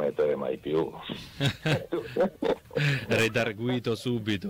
mettere mai più. Redarguito subito.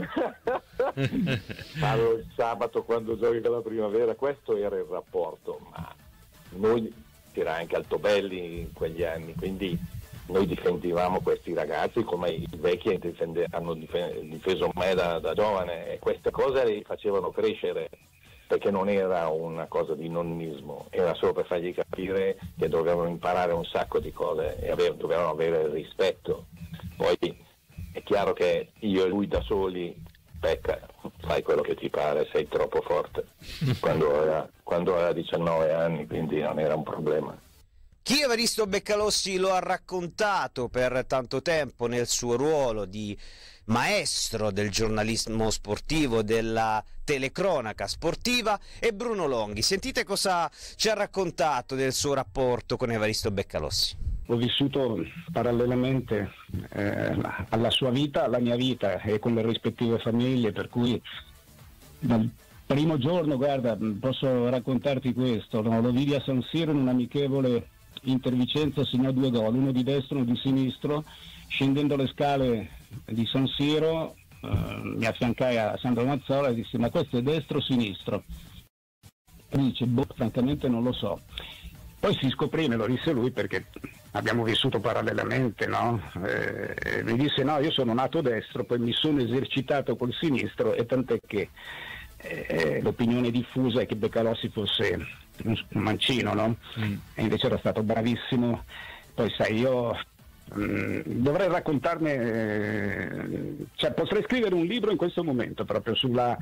Parlo il sabato quando giochi con la Primavera, questo era il rapporto, ma noi, era anche Altobelli in quegli anni, quindi noi difendevamo questi ragazzi come i vecchi hanno difeso me da giovane, e queste cose li facevano crescere, perché non era una cosa di nonnismo, era solo per fargli capire che dovevano imparare un sacco di cose e dovevano avere il rispetto. Poi è chiaro che io e lui da soli, pecca, fai quello che ti pare, sei troppo forte, quando aveva 19 anni, quindi non era un problema. Chi Evaristo Beccalossi lo ha raccontato per tanto tempo nel suo ruolo di maestro del giornalismo sportivo, della telecronaca sportiva, è Bruno Longhi. Sentite cosa ci ha raccontato del suo rapporto con Evaristo Beccalossi. Ho vissuto parallelamente alla sua vita, alla mia vita, e con le rispettive famiglie, per cui dal primo giorno, guarda, posso raccontarti questo, no? Lo vidi a San Siro in un amichevole Intervicenza, segnò 2 gol, uno di destra e uno di sinistro. Scendendo le scale di San Siro mi affiancai a Sandro Mazzola e disse: ma questo è destro o sinistro? E mi dice: francamente non lo so. Poi si scoprì, me lo disse lui, perché abbiamo vissuto parallelamente, no? Mi disse: no, io sono nato destro, poi mi sono esercitato col sinistro, e tant'è che l'opinione diffusa è che Beccalossi fosse un mancino, no? E invece era stato bravissimo. Poi sai, io dovrei raccontarne, cioè potrei scrivere un libro in questo momento proprio sulla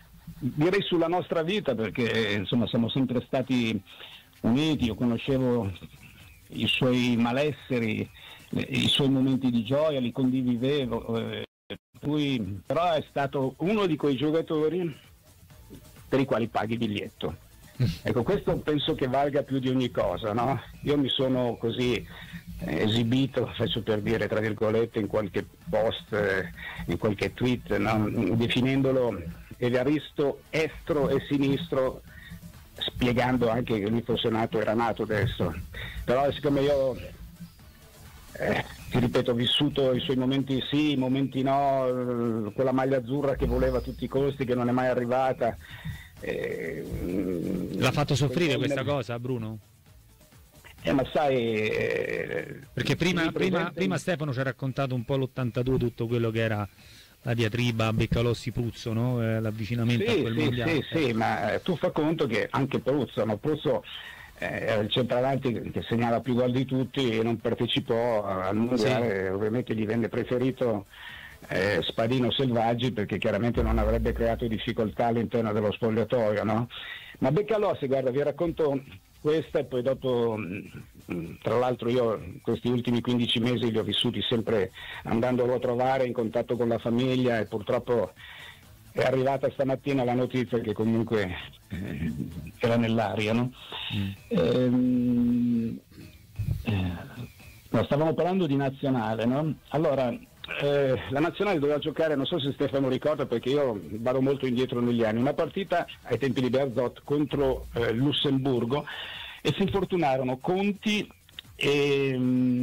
nostra vita, perché insomma siamo sempre stati uniti. Io conoscevo i suoi malesseri, i suoi momenti di gioia, li condividevo, però è stato uno di quei giocatori per i quali paghi biglietto. Ecco, questo penso che valga più di ogni cosa, no? Io mi sono così esibito, faccio per dire tra virgolette, in qualche post, in qualche tweet, no? Definendolo Evaristo estro e sinistro, spiegando anche che lui fosse era nato destro. Però siccome io ti ripeto, ho vissuto i suoi momenti sì, i momenti no, quella maglia azzurra che voleva a tutti i costi, che non è mai arrivata. L'ha fatto soffrire questa cosa, Bruno? Ma sai, perché prima Stefano ci ha raccontato un po' l'82, tutto quello che era la diatriba Beccalossi Pruzzo, no? L'avvicinamento a quel mondiale. Sì, ma tu fa conto che anche Pruzzo era il centravanti che segnava più gol di tutti e non partecipò al mondiale. Sì. Ovviamente gli venne preferito Spadino Selvaggi, perché chiaramente non avrebbe creato difficoltà all'interno dello spogliatoio, no? Ma Beccalossi, guarda, vi racconto questa, e poi dopo, tra l'altro io questi ultimi 15 mesi li ho vissuti sempre andandolo a trovare, in contatto con la famiglia, e purtroppo è arrivata stamattina la notizia che comunque era nell'aria, no? Stavamo parlando di nazionale, no? Allora, la nazionale doveva giocare, non so se Stefano ricorda, perché io vado molto indietro negli anni, una partita ai tempi di Bearzot contro Lussemburgo, e si infortunarono Conti e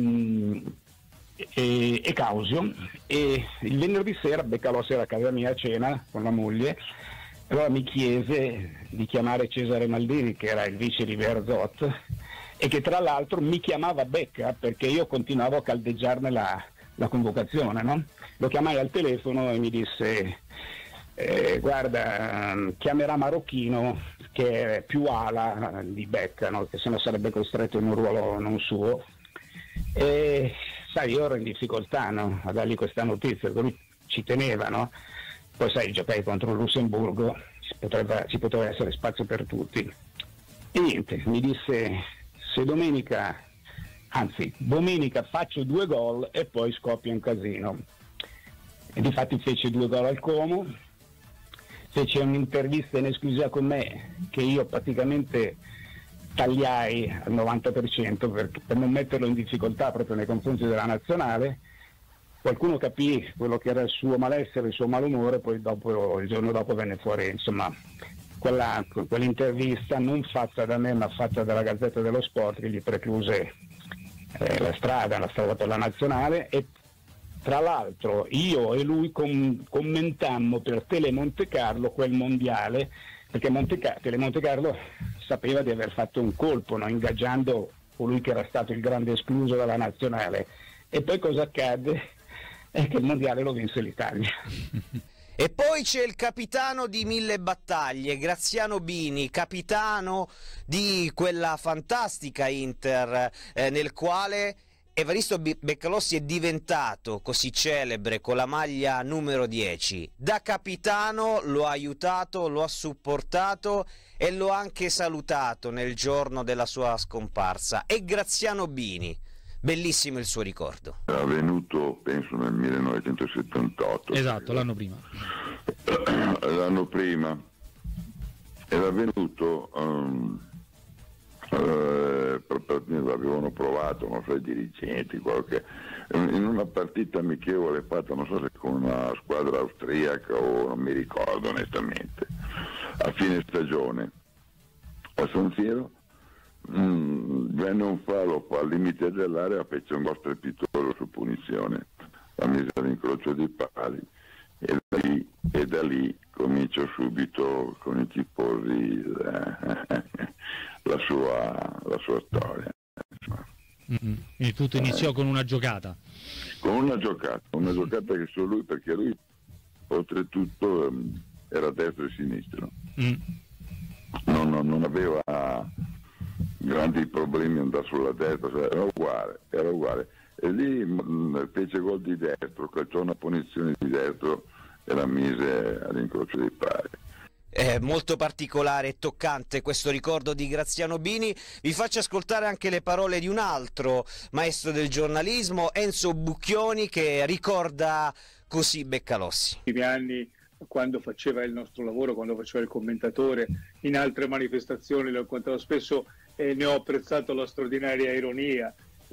Causio, e il venerdì sera Beccalossi era a casa mia a cena con la moglie. Allora mi chiese di chiamare Cesare Maldini, che era il vice di Bearzot, e che tra l'altro mi chiamava Becca perché io continuavo a caldeggiarne la convocazione, no? Lo chiamai al telefono e mi disse: guarda, chiamerà Marocchino, che è più ala di Becca, no? Che se no sarebbe costretto in un ruolo non suo. E sai, io ero in difficoltà, no? A dargli questa notizia, lui ci teneva, no? Poi sai, giocai contro il Lussemburgo, ci poteva essere spazio per tutti. E niente, mi disse: se domenica faccio 2 gol e poi scoppia un casino. E difatti fece 2 gol al Como, fece un'intervista in esclusiva con me che io praticamente tagliai al 90% per non metterlo in difficoltà proprio nei confronti della nazionale. Qualcuno capì quello che era il suo malessere, il suo malumore, poi il giorno dopo venne fuori, insomma, quell'intervista non fatta da me ma fatta dalla Gazzetta dello Sport, che gli precluse la strada per la nazionale, e tra l'altro io e lui commentammo per Tele Monte Carlo quel mondiale, perché Tele Monte Carlo sapeva di aver fatto un colpo, no? Ingaggiando colui che era stato il grande escluso dalla nazionale, e poi cosa accadde? È che il mondiale lo vinse l'Italia. E poi c'è il capitano di 1000 battaglie, Graziano Bini, capitano di quella fantastica Inter, nel quale Evaristo Beccalossi è diventato così celebre con la maglia numero 10. Da capitano lo ha aiutato, lo ha supportato e lo ha anche salutato nel giorno della sua scomparsa. E Graziano Bini, bellissimo il suo ricordo. Era venuto, penso, nel 1978. Esatto, l'anno prima. L'anno prima era venuto, avevano provato, non so, i dirigenti, in una partita amichevole fatta, non so se con una squadra austriaca o non mi ricordo onestamente, a fine stagione a San Siro. Venne un fallo al limite dell'area, fece un gol strepitoso su punizione, la mise all'incrocio di pali, e da lì cominciò subito con i tifosi la sua storia. E tutto iniziò con una giocata. Con una giocata che solo lui, perché lui oltretutto era destro e sinistro, non aveva grandi problemi andare sulla destra, cioè era uguale, e lì fece gol di destro, calciò una punizione di destro e la mise all'incrocio dei pali. È molto particolare e toccante questo ricordo di Graziano Bini. Vi faccio ascoltare anche le parole di un altro maestro del giornalismo, Enzo Bucchioni, che ricorda così Beccalossi. I primi anni, quando faceva il nostro lavoro, quando faceva il commentatore, in altre manifestazioni lo incontravo spesso, e ne ho apprezzato la straordinaria ironia,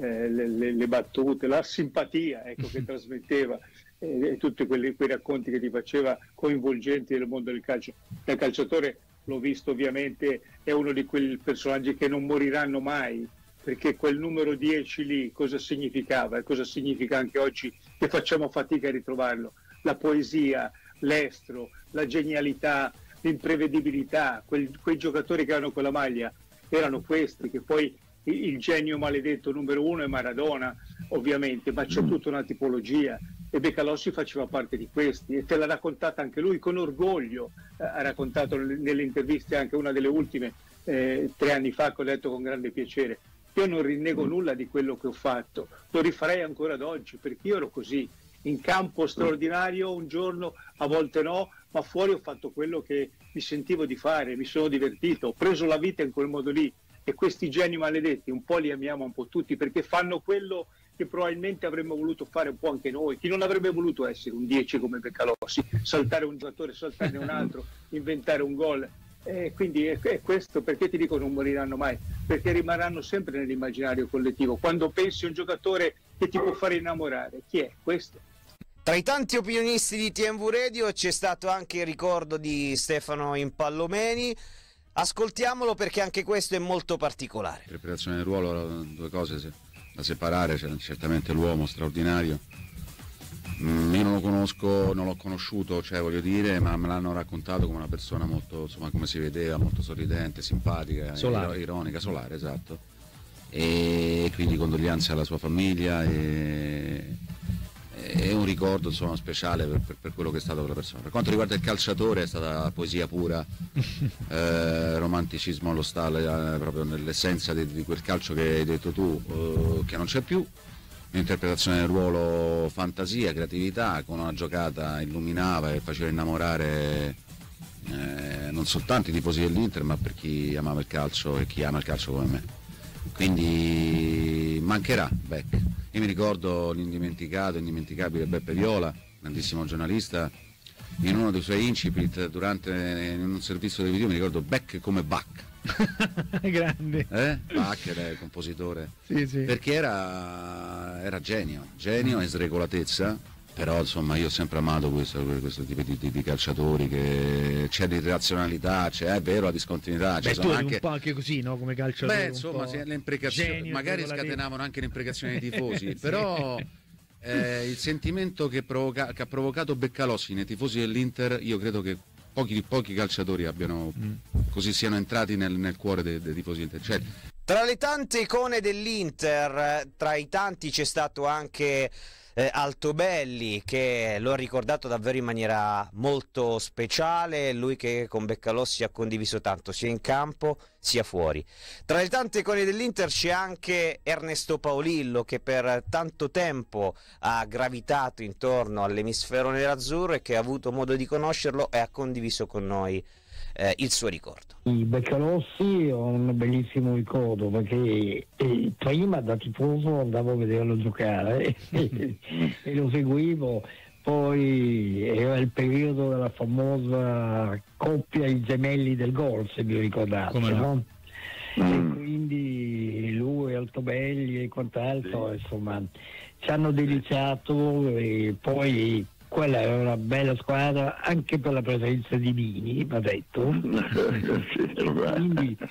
le battute, la simpatia, ecco, che trasmetteva, e tutti quei racconti che ti faceva coinvolgenti del mondo del calcio. Da calciatore l'ho visto, ovviamente è uno di quei personaggi che non moriranno mai, perché quel numero 10 lì cosa significava e cosa significa anche oggi che facciamo fatica a ritrovarlo. La poesia, l'estro, la genialità, l'imprevedibilità, quei giocatori che hanno quella maglia erano questi, che poi il genio maledetto numero 1 è Maradona, ovviamente, ma c'è tutta una tipologia, e Beccalossi faceva parte di questi, e te l'ha raccontata anche lui con orgoglio. Ha raccontato nelle interviste, anche una delle ultime 3 anni fa, che ho letto con grande piacere: io non rinnego nulla di quello che ho fatto, lo rifarei ancora ad oggi, perché io ero così, in campo straordinario un giorno, a volte no, ma fuori ho fatto quello che mi sentivo di fare, mi sono divertito, ho preso la vita in quel modo lì. E questi geni maledetti un po' li amiamo un po' tutti, perché fanno quello che probabilmente avremmo voluto fare un po' anche noi. Chi non avrebbe voluto essere un 10 come Beccalossi, saltare un giocatore, saltarne un altro, inventare un gol? Quindi è questo, perché ti dico non moriranno mai, perché rimarranno sempre nell'immaginario collettivo. Quando pensi a un giocatore che ti può fare innamorare, chi è questo? Tra i tanti opinionisti di TMV Radio c'è stato anche il ricordo di Stefano Impallomeni. Ascoltiamolo, perché anche questo è molto particolare. Interpretazione del ruolo, 2 cose da separare. C'è certamente l'uomo straordinario. Io non lo conosco, non l'ho conosciuto, cioè voglio dire, ma me l'hanno raccontato come una persona molto, insomma, come si vedeva, molto sorridente, simpatica, solare. Ironica, solare, esatto. E quindi condoglianze alla sua famiglia, è un ricordo, insomma, speciale per quello che è stato quella persona. Per quanto riguarda il calciatore, è stata poesia pura, romanticismo allo stalle, proprio nell'essenza di quel calcio che hai detto tu, che non c'è più. Un'interpretazione del ruolo, fantasia, creatività, con una giocata illuminava e faceva innamorare non soltanto i tifosi dell'Inter, ma per chi amava il calcio e chi ama il calcio come me. Quindi mancherà Beck. Io mi ricordo indimenticabile Beppe Viola, grandissimo giornalista, in uno dei suoi incipit in un servizio televisivo, mi ricordo Beck come Bach. Grande. Bach era il compositore. Sì. Perché era genio e sregolatezza, Però insomma io ho sempre amato questo tipo di calciatori, che c'è di razionalità, è vero, la discontinuità, tu sono eri un po' anche così, no? Come calciatore. Beh, insomma, le imprecazioni magari scatenavano anche le imprecazioni dei tifosi, sì. Però il sentimento che ha provocato Beccalossi nei tifosi dell'Inter, io credo che pochi calciatori abbiano così siano entrati nel cuore dei tifosi dell'Inter. Tra le tante icone dell'Inter, tra i tanti c'è stato anche Altobelli, che lo ha ricordato davvero in maniera molto speciale, lui che con Beccalossi ha condiviso tanto sia in campo sia fuori. Tra le tante icone dell'Inter c'è anche Ernesto Paolillo, che per tanto tempo ha gravitato intorno all'emisfero nerazzurro e che ha avuto modo di conoscerlo e ha condiviso con noi il suo ricordo. Il Beccalossi ho un bellissimo ricordo, perché prima da tifoso andavo a vederlo giocare e lo seguivo, poi era il periodo della famosa coppia i gemelli del gol, se vi ricordate, no? E quindi lui, Altobelli e quant'altro, insomma, ci hanno deliziato, e poi quella era una bella squadra anche per la presenza di Mini, va detto. Quindi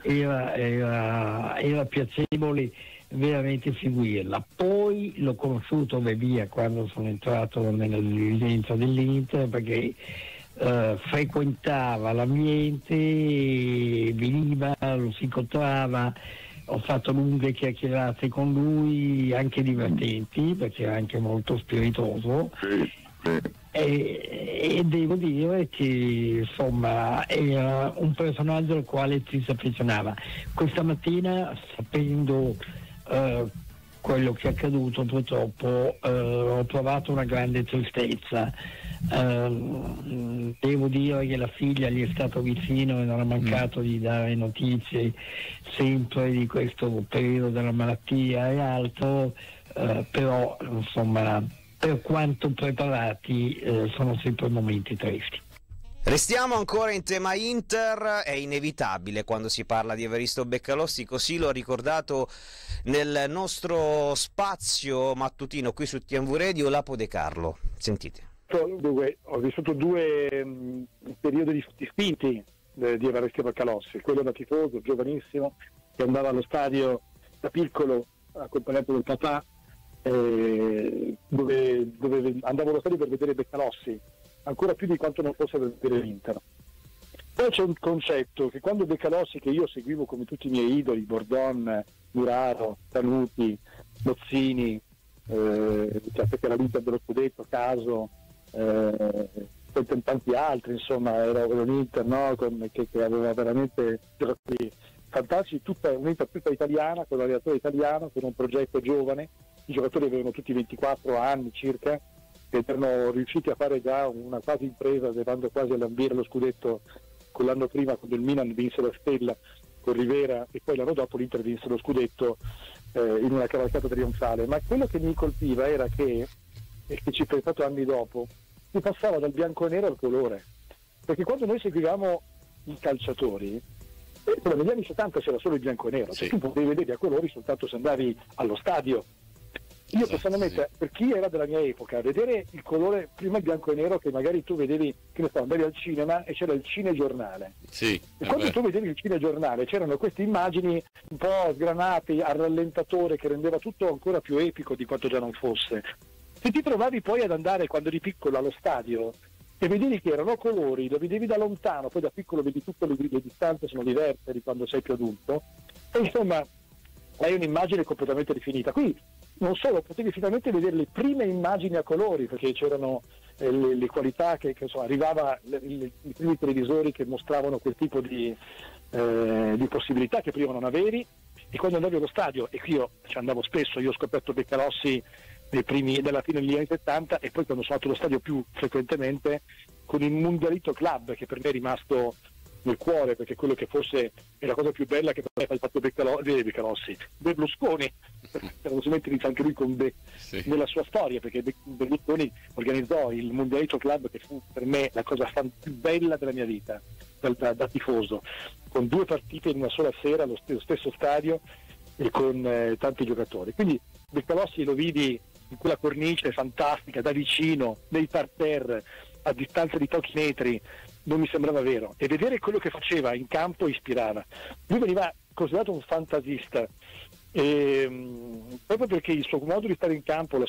era piacevole veramente seguirla. Poi l'ho conosciuto via quando sono entrato nella dirigenza dell'Inter, perché frequentava l'ambiente, veniva, lo si incontrava. Ho fatto lunghe chiacchierate con lui, anche divertenti, perché era anche molto spiritoso. E devo dire che insomma era un personaggio al quale ci si affezionava. Questa mattina, sapendo quello che è accaduto, purtroppo ho provato una grande tristezza. Devo dire che la figlia gli è stato vicino e non ha mancato di dare notizie sempre di questo periodo della malattia e altro, però insomma, per quanto preparati, sono sempre momenti tristi. Restiamo ancora in tema Inter, è inevitabile quando si parla di Evaristo Beccalossi, così l'ho ricordato nel nostro spazio mattutino qui su TMV Radio, Lapo De Carlo. Sentite. Dunque, ho vissuto due periodi distinti di Evaristo Beccalossi, quello da tifoso, giovanissimo, che andava allo stadio da piccolo accompagnato dal papà, dove andavo allo stadio per vedere Beccalossi, ancora più di quanto non fosse per vedere l'Inter. Poi c'è un concetto che quando Beccalossi, che io seguivo come tutti i miei idoli, Bordon, Muraro, Tanuti, Bozzini, perché la vita dello scudetto, Caso, tanti altri, insomma, era un Inter, no? che aveva veramente giocatori fantastici, un'Inter tutta italiana, con un allenatore italiano, con un progetto giovane. I giocatori avevano tutti 24 anni circa ed erano riusciti a fare già una quasi impresa, arrivando quasi a lambire lo scudetto con l'anno prima, quando il Milan vinse la Stella con Rivera, e poi l'anno dopo l'Inter vinse lo scudetto in una cavalcata trionfale. Ma quello che mi colpiva era che, e che ci ho pensato anni dopo, si passava dal bianco e nero al colore, perché quando noi seguivamo i calciatori, negli anni 70 c'era solo il bianco e nero, sì. Cioè tu potevi vedere a colori soltanto se andavi allo stadio. Io personalmente, per chi era della mia epoca, vedere il colore, prima il bianco e nero, che magari tu vedevi, che ne so, andavi al cinema e c'era il cinegiornale. Sì, e quando tu vedevi il cinegiornale c'erano queste immagini un po' sgranate, al rallentatore, che rendeva tutto ancora più epico di quanto già non fosse. Se ti trovavi poi ad andare, quando eri piccolo, allo stadio, e vedevi che erano colori, lo vedevi da lontano, poi da piccolo vedi tutte le distanze sono diverse di quando sei più adulto, e insomma hai un'immagine completamente definita. Qui non solo, potevi finalmente vedere le prime immagini a colori, perché c'erano le qualità che insomma, arrivava i primi televisori che mostravano quel tipo di possibilità che prima non avevi. E quando andavi allo stadio, e qui io ci andavo spesso, io ho scoperto Beccalossi dalla fine degli anni 70, e poi quando sono andato allo stadio più frequentemente con il Mundialito Club, che per me è rimasto nel cuore, perché quello che forse è la cosa più bella che ha fatto Beccalossi, Berlusconi, per mettere anche lui con nella sua storia, perché Berlusconi organizzò il Mundialito Club, che fu per me la cosa più bella della mia vita da tifoso, con 2 partite in una sola sera allo stesso stadio e con tanti giocatori. Quindi Beccalossi lo vidi in quella cornice fantastica, da vicino, nei parterre, a distanza di pochi metri, non mi sembrava vero. E vedere quello che faceva in campo ispirava. Lui veniva considerato un fantasista, proprio perché il suo modo di stare in campo, la